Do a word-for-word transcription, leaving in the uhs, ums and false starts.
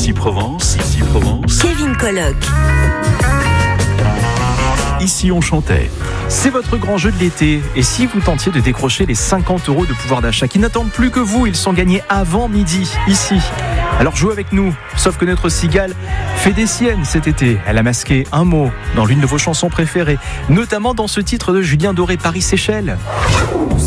Ici Provence, ici Provence. Kevin Colloque. Ici on chantait. C'est votre grand jeu de l'été. Et si vous tentiez de décrocher les cinquante euros de pouvoir d'achat qui n'attendent plus que vous, ils sont gagnés avant midi, ici. Alors jouez avec nous. Sauf que notre cigale fait des siennes cet été. Elle a masqué un mot dans l'une de vos chansons préférées, notamment dans ce titre de Julien Doré, Paris-Séchelles.